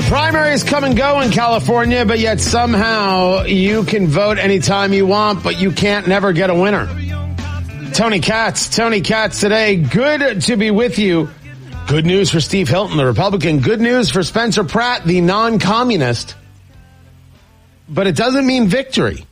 Primaries come and go in California, but yet somehow you can vote anytime you want, but you can't never get a winner. Tony Katz today. Good to be with you. Good news for Steve Hilton, the Republican. Good news for Spencer Pratt, the non-communist. But it doesn't mean victory.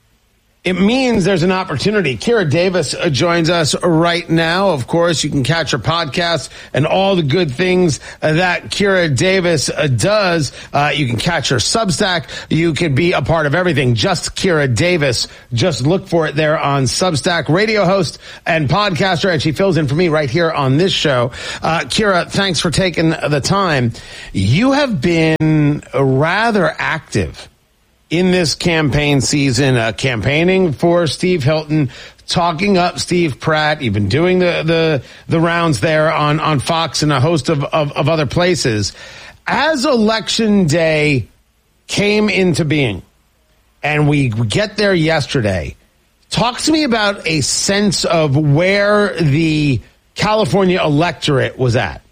It means there's an opportunity. Kira Davis joins us right now. Of course, you can catch her podcast and all the good things that Kira Davis does. You can catch her Substack. You can be a part of everything. Just Kira Davis. Just look for it there on Substack. Radio host and podcaster, and she fills in for me right here on this show. Kira, thanks for taking the time. You have been rather active in this campaign season, campaigning for Steve Hilton, talking up Steve Pratt. You've been doing the rounds there on Fox and a host of other places. As Election Day came into being, and we get there yesterday, talk to me about a sense of where the California electorate was at.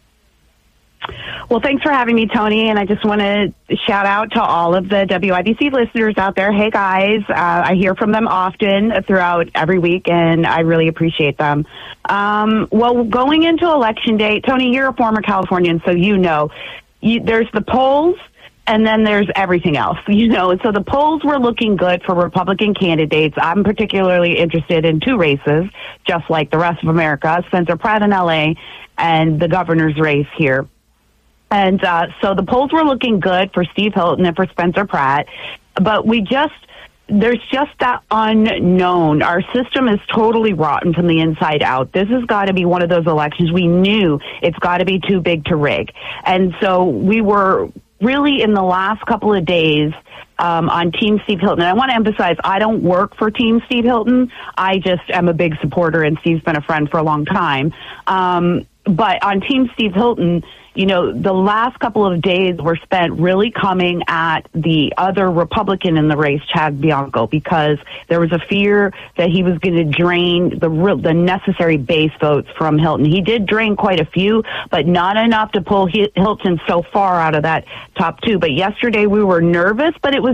Well, thanks for having me, Tony. And I just want to shout out to all of the WIBC listeners out there. Hey, guys, I hear from them often throughout every week, and I really appreciate them. Well, going into Election Day, Tony, you're a former Californian, so you know. There's the polls, and then there's everything else, you know. So the polls were looking good for Republican candidates. I'm particularly interested in two races, just like the rest of America, Spencer Pratt in L.A. and the governor's race here. And so the polls were looking good for Steve Hilton and for Spencer Pratt, but there's just that unknown. Our system is totally rotten from the inside out. This has got to be one of those elections we knew it's got to be too big to rig. And so we were really in the last couple of days on Team Steve Hilton. And I want to emphasize, I don't work for Team Steve Hilton. I just am a big supporter, and Steve's been a friend for a long time. But on Team Steve Hilton, you know, the last couple of days were spent really coming at the other Republican in the race, Chad Bianco, because there was a fear that he was going to drain the necessary base votes from Hilton. He did drain quite a few, but not enough to pull Hilton so far out of that top two. But yesterday we were nervous, but there was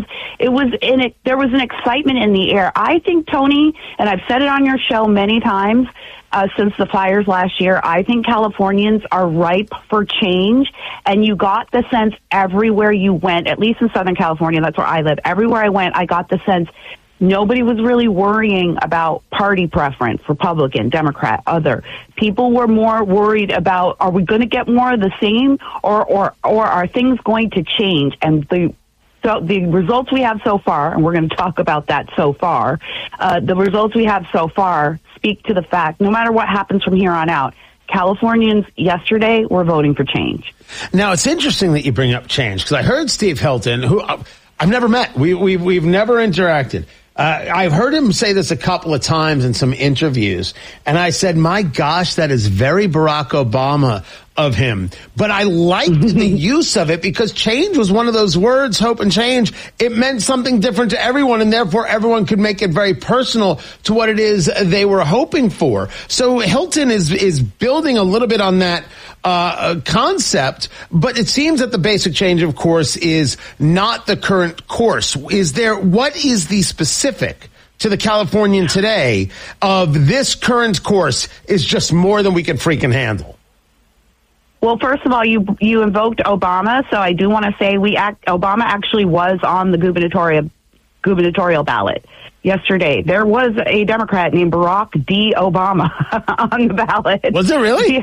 an excitement in the air. I think, Tony, and I've said it on your show many times, since the fires last year, I think Californians are ripe for change, and you got the sense everywhere you went, at least in Southern California, that's where I live. Everywhere I went, I got the sense nobody was really worrying about party preference, Republican, Democrat, other. People were more worried about, are we going to get more of the same, or are things going to change? And the results we have so far, and we're going to talk about that so far, the results we have so far speak to the fact, no matter what happens from here on out, Californians yesterday were voting for change. Now, it's interesting that you bring up change, because I heard Steve Hilton, who I've never met. We've never interacted. I've heard him say this a couple of times in some interviews, and I said, my gosh, that is very Barack Obama of him. But I liked the use of it, because change was one of those words, hope and change. It meant something different to everyone, and therefore everyone could make it very personal to what it is they were hoping for. So Hilton is building a little bit on that concept, but it seems that the basic change, of course, is not the current course. What is the specific to the Californian today of this current course is just more than we can freaking handle? Well, first of all, you invoked Obama, so I do want to say Obama actually was on the gubernatorial ballot yesterday. There was a Democrat named Barack D. Obama on the ballot. Was there really?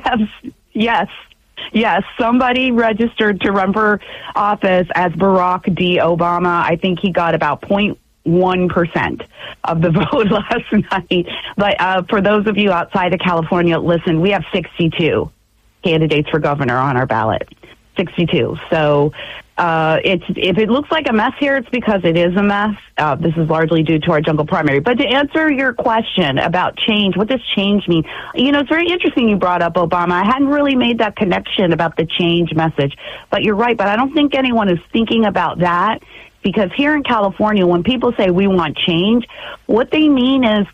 Yes. Somebody registered to run for office as Barack D. Obama. I think he got about 0.1% of the vote last night. But for those of you outside of California, listen, we have 62 candidates for governor on our ballot. 62. So if it looks like a mess here, it's because it is a mess. This is largely due to our jungle primary. But to answer your question about change, what does change mean? You know, it's very interesting you brought up Obama. I hadn't really made that connection about the change message. But you're right. But I don't think anyone is thinking about that, because here in California, when people say we want change, what they mean is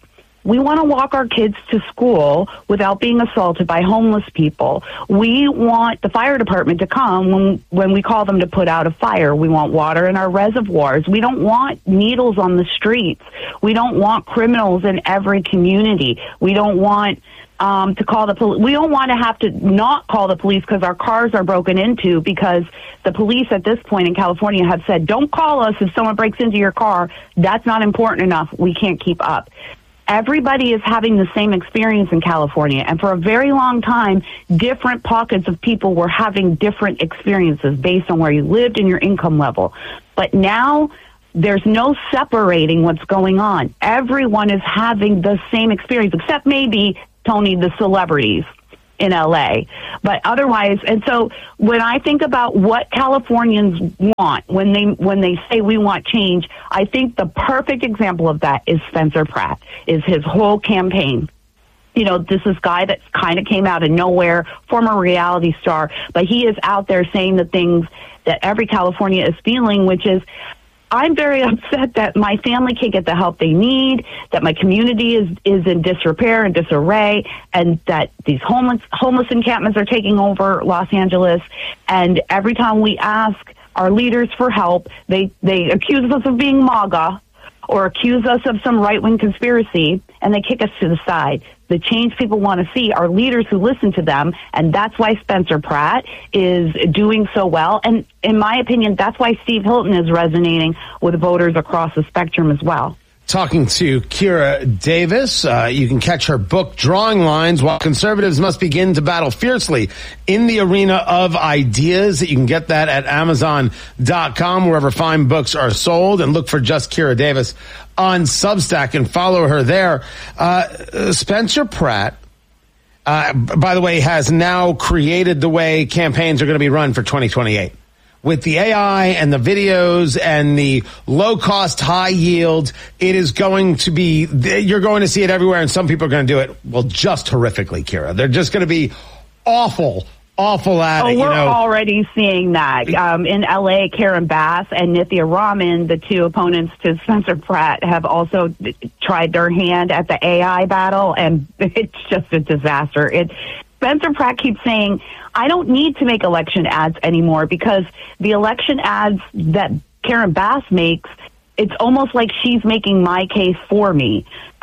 We want to walk our kids to school without being assaulted by homeless people. We want the fire department to come when we call them to put out a fire. We want water in our reservoirs. We don't want needles on the streets. We don't want criminals in every community. We don't want to call the police. We don't want to have to not call the police because our cars are broken into, because the police at this point in California have said, don't call us if someone breaks into your car. That's not important enough. We can't keep up. Everybody is having the same experience in California. And for a very long time, different pockets of people were having different experiences based on where you lived and your income level. But now there's no separating what's going on. Everyone is having the same experience, except maybe, Tony, the celebrities in LA. But otherwise, and so when I think about what Californians want when they say we want change, I think the perfect example of that is Spencer Pratt, is his whole campaign. You know, this is guy that kind of came out of nowhere, former reality star, but he is out there saying the things that every California is feeling, which is, I'm very upset that my family can't get the help they need, that my community is in disrepair and disarray, and that these homeless encampments are taking over Los Angeles. And every time we ask our leaders for help, they accuse us of being MAGA or accuse us of some right-wing conspiracy, and they kick us to the side. The change people want to see are leaders who listen to them, and that's why Spencer Pratt is doing so well. And in my opinion, that's why Steve Hilton is resonating with voters across the spectrum as well. Talking to Kira Davis. You can catch her book, Drawing Lines, While Conservatives Must Begin to Battle Fiercely in the Arena of Ideas. You can get that at Amazon.com, wherever fine books are sold, and look for Just Kira Davis on Substack and follow her there. Spencer Pratt, by the way, has now created the way campaigns are going to be run for 2028. With the AI and the videos and the low cost, high yield, it is going to be, you're going to see it everywhere, and some people are going to do it, well, just horrifically, Kira. They're just going to be awful at it. We're already seeing that. In LA, Karen Bass and Nithya Raman, the two opponents to Spencer Pratt, have also tried their hand at the AI battle, and it's just a disaster. Spencer Pratt keeps saying, I don't need to make election ads anymore, because the election ads that Karen Bass makes, it's almost like she's making my case for me.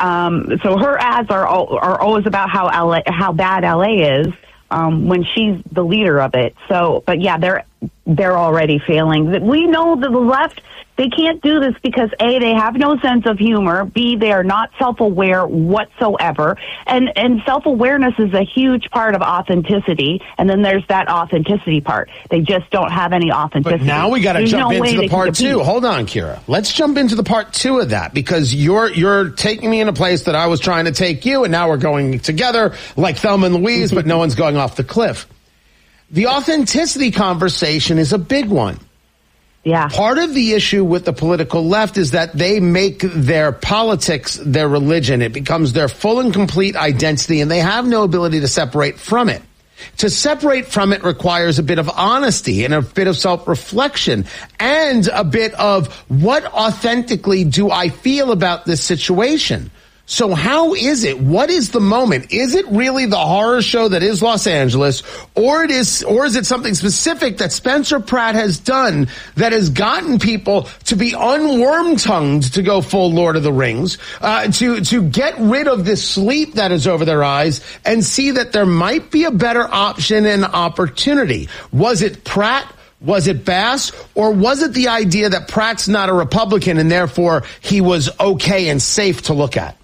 So her ads are always about how bad LA is when she's the leader of it. So, but yeah, they're already failing. We know that the left, they can't do this because A, they have no sense of humor, B, they are not self-aware whatsoever, and self-awareness is a huge part of authenticity, and then there's that authenticity part. They just don't have any authenticity. But now we got to jump into the part two. Hold on, Kira. Let's jump into the part two of that, because you're taking me in a place that I was trying to take you, and now we're going together like Thelma and Louise, but no one's going off the cliff. The authenticity conversation is a big one. Yeah. Part of the issue with the political left is that they make their politics their religion. It becomes their full and complete identity, and they have no ability to separate from it. To separate from it requires a bit of honesty and a bit of self-reflection and a bit of, what authentically do I feel about this situation? So how is it? What is the moment? Is it really the horror show that is Los Angeles, or is it something specific that Spencer Pratt has done that has gotten people to be unworm-tongued, to go full Lord of the Rings, to get rid of this sleep that is over their eyes and see that there might be a better option and opportunity? Was it Pratt? Was it Bass? Or was it the idea that Pratt's not a Republican and therefore he was okay and safe to look at?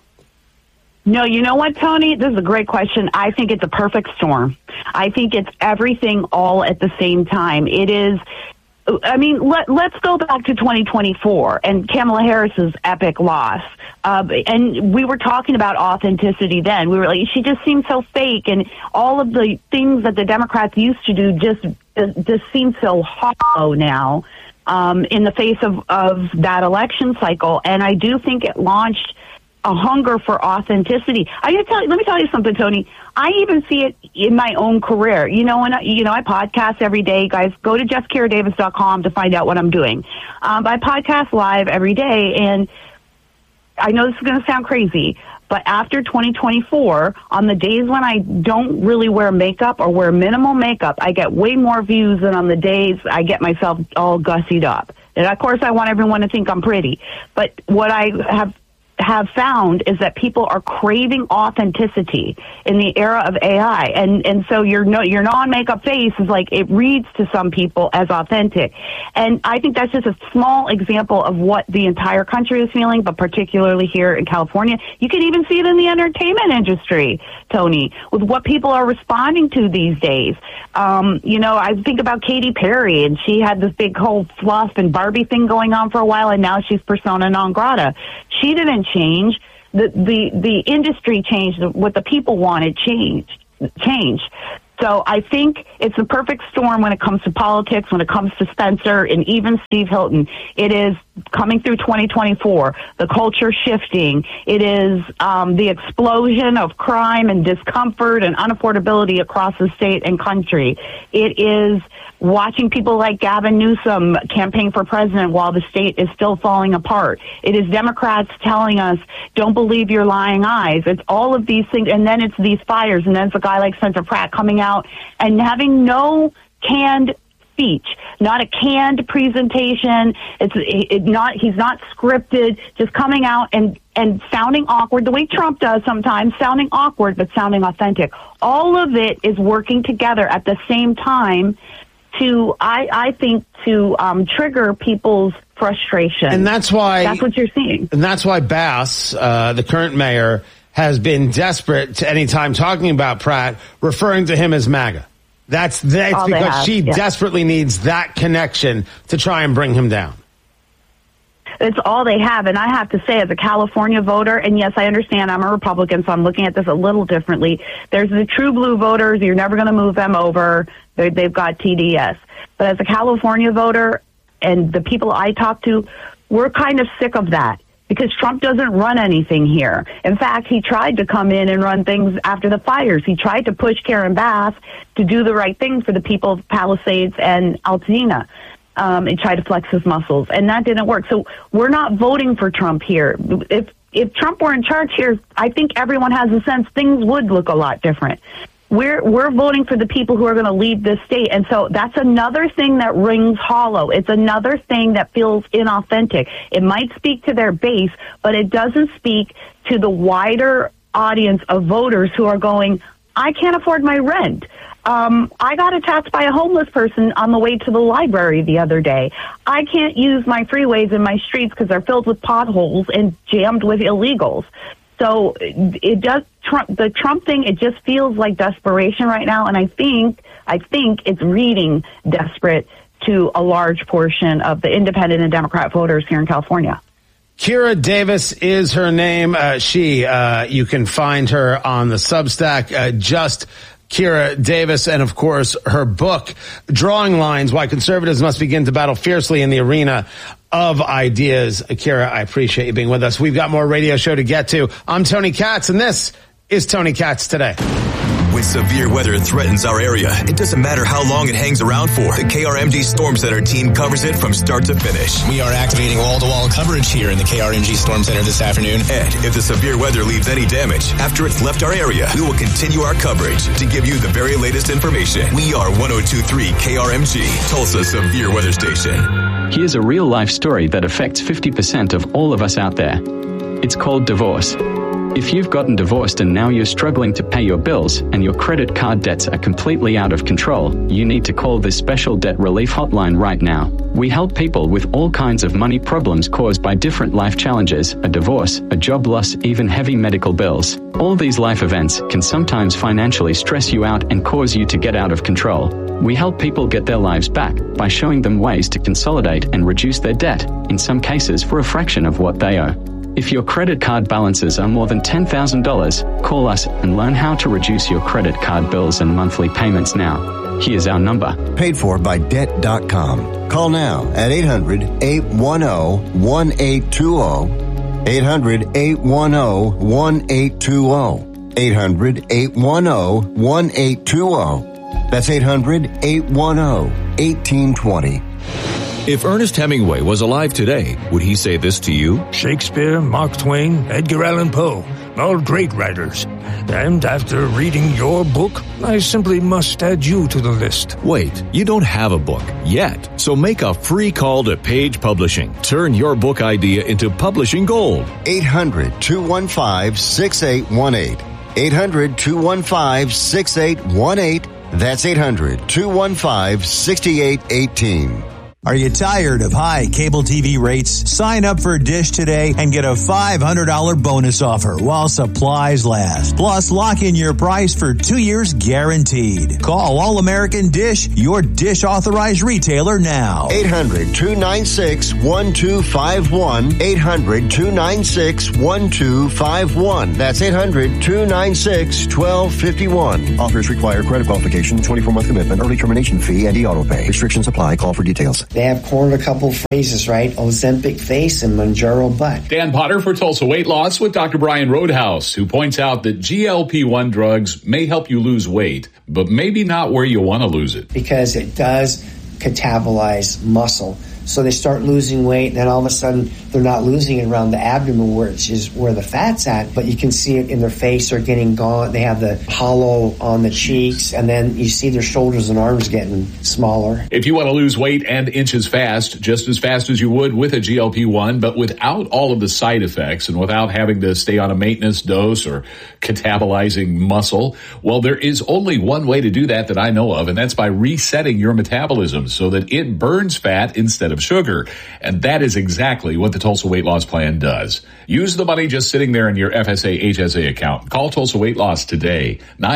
No, you know what, Tony? This is a great question. I think it's a perfect storm. I think it's everything all at the same time. It is, I mean, let's go back to 2024 and Kamala Harris's epic loss. And we were talking about authenticity then. We were like, she just seems so fake, and all of the things that the Democrats used to do just seem so hollow now in the face of that election cycle. And I do think it launched a hunger for authenticity. Let me tell you something, Tony. I even see it in my own career. I podcast every day. Guys, go to JustKiraDavis.com to find out what I'm doing. I podcast live every day, and I know this is going to sound crazy, But after 2024, on the days when I don't really wear makeup or wear minimal makeup, I get way more views than on the days I get myself all gussied up. And of course, I want everyone to think I'm pretty. But what I have found is that people are craving authenticity in the era of AI, and so your non-makeup face is like, it reads to some people as authentic, and I think that's just a small example of what the entire country is feeling, but particularly here in California. You can even see it in the entertainment industry, Tony, with what people are responding to these days. I think about Katy Perry, and she had this big whole fluff and Barbie thing going on for a while, and now she's persona non grata. She didn't change. The industry changed. What the people wanted changed. So I think it's the perfect storm when it comes to politics, when it comes to Spencer and even Steve Hilton. It is coming through 2024, the culture shifting. It is the explosion of crime and discomfort and unaffordability across the state and country. It is watching people like Gavin Newsom campaign for president while the state is still falling apart. It is Democrats telling us, don't believe your lying eyes. It's all of these things, and then it's these fires, and then it's a guy like Spencer Pratt coming out and having no canned speech, not a canned presentation. He's not scripted, just coming out and sounding awkward the way Trump does sometimes, sounding awkward but sounding authentic. All of it is working together at the same time to, I think, to trigger people's frustration. And that's what you're seeing. And that's why Bass, the current mayor, has been desperate to any time talking about Pratt, referring to him as MAGA. That's because she desperately needs that connection to try and bring him down. It's all they have. And I have to say, as a California voter, and yes, I understand I'm a Republican, so I'm looking at this a little differently. There's the true blue voters. You're never going to move them over. They've got TDS. But as a California voter and the people I talk to, we're kind of sick of that because Trump doesn't run anything here. In fact, he tried to come in and run things after the fires. He tried to push Karen Bass to do the right thing for the people of Palisades and Altadena. And try to flex his muscles, and that didn't work. So we're not voting for Trump here. If Trump were in charge here, I think everyone has a sense things would look a lot different. We're voting for the people who are going to lead this state, and so that's another thing that rings hollow. It's another thing that feels inauthentic. It might speak to their base, but it doesn't speak to the wider audience of voters who are going, I can't afford my rent. I got attacked by a homeless person on the way to the library the other day. I can't use my freeways in my streets because they're filled with potholes and jammed with illegals. So the Trump thing, it just feels like desperation right now. And I think it's reading desperate to a large portion of the independent and Democrat voters here in California. Kira Davis is her name. You can find her on the Substack, just Kira Davis, and of course her book, Drawing Lines, Why Conservatives Must Begin to Battle Fiercely in the Arena of Ideas. Kira, I appreciate you being with us. We've got more radio show to get to. I'm Tony Katz, and this is Tony Katz Today. When severe weather threatens our area, it doesn't matter how long it hangs around for. The KRMG Storm Center team covers it from start to finish. We are activating wall-to-wall coverage here in the KRMG Storm Center this afternoon. And if the severe weather leaves any damage after it's left our area, we will continue our coverage to give you the very latest information. We are 102.3 KRMG, Tulsa Severe Weather Station. Here's a real-life story that affects 50% of all of us out there. It's called divorce. If you've gotten divorced and now you're struggling to pay your bills and your credit card debts are completely out of control, you need to call this special debt relief hotline right now. We help people with all kinds of money problems caused by different life challenges, a divorce, a job loss, even heavy medical bills. All these life events can sometimes financially stress you out and cause you to get out of control. We help people get their lives back by showing them ways to consolidate and reduce their debt, in some cases for a fraction of what they owe. If your credit card balances are more than $10,000, call us and learn how to reduce your credit card bills and monthly payments now. Here's our number. Paid for by Debt.com. Call now at 800-810-1820. 800-810-1820. 800-810-1820. That's 800-810-1820. If Ernest Hemingway was alive today, would he say this to you? Shakespeare, Mark Twain, Edgar Allan Poe. all great writers. And after reading your book, I simply must add you to the list. Wait, you don't have a book yet. So make a free call to Page Publishing. Turn your book idea into publishing gold. 800-215-6818. 800-215-6818. That's 800-215-6818. Are you tired of high cable TV rates? Sign up for Dish today and get a $500 bonus offer while supplies last. Plus, lock in your price for 2 years guaranteed. Call All American Dish, your Dish authorized retailer now. 800-296-1251. 800-296-1251. That's 800-296-1251. Offers require credit qualification, 24-month commitment, early termination fee, and e-auto pay. Restrictions apply. Call for details. They have cornered a couple phrases, right? Ozempic face and Mounjaro butt. Dan Potter for Tulsa Weight Loss with Dr. Brian Roadhouse, who points out that GLP-1 drugs may help you lose weight, but maybe not where you want to lose it. Because it does catabolize muscle. So they start losing weight, and then all of a sudden they're not losing it around the abdomen, which is where the fat's at, but you can see it in their face. They're getting gaunt. They have the hollow on the cheeks, and then you see their shoulders and arms getting smaller. If you want to lose weight and inches fast, just as fast as you would with a GLP-1, but without all of the side effects and without having to stay on a maintenance dose or catabolizing muscle, well, there is only one way to do that I know of, and that's by resetting your metabolism so that it burns fat instead of sugar. And that is exactly what the Tulsa Weight Loss Plan does. Use the money just sitting there in your FSA HSA account. Call Tulsa Weight Loss today,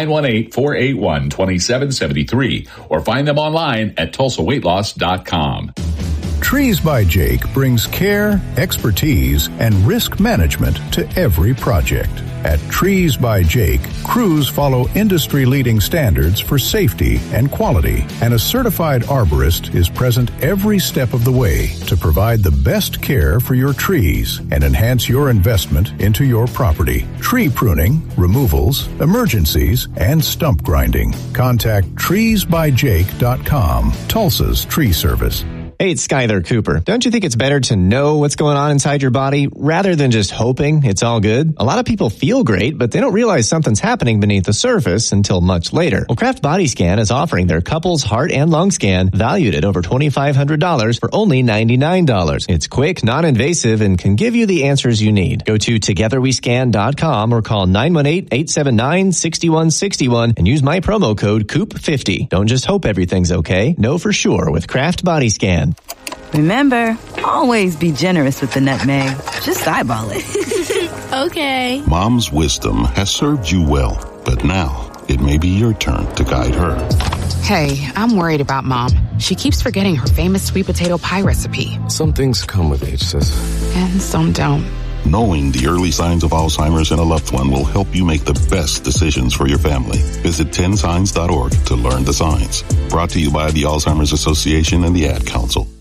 918-481-2773, or find them online at tulsaweightloss.com. Trees by Jake brings care, expertise, and risk management to every project. At Trees by Jake, crews follow industry-leading standards for safety and quality, and a certified arborist is present every step of the way to provide the best care for your trees and enhance your investment into your property. Tree pruning, removals, emergencies, and stump grinding. Contact treesbyjake.com, Tulsa's tree service. Hey, it's Skyler Cooper. Don't you think it's better to know what's going on inside your body rather than just hoping it's all good? A lot of people feel great, but they don't realize something's happening beneath the surface until much later. Well, Kraft Body Scan is offering their couples heart and lung scan valued at over $2,500 for only $99. It's quick, non-invasive, and can give you the answers you need. Go to togetherwescan.com or call 918-879-6161 and use my promo code COOP50. Don't just hope everything's okay. Know for sure with Kraft Body Scan. Remember, always be generous with the nutmeg. Just eyeball it. Okay. Mom's wisdom has served you well, but now it may be your turn to guide her. Hey, I'm worried about Mom. She keeps forgetting her famous sweet potato pie recipe. Some things come with age, sis. And some don't. Knowing the early signs of Alzheimer's in a loved one will help you make the best decisions for your family. Visit 10signs.org to learn the signs. Brought to you by the Alzheimer's Association and the Ad Council.